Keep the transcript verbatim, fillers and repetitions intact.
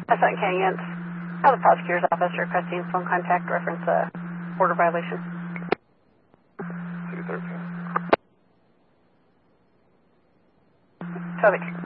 That's not Canyons. How the prosecutor's office requesting phone contact reference a border violation. two thirteen. Traffic.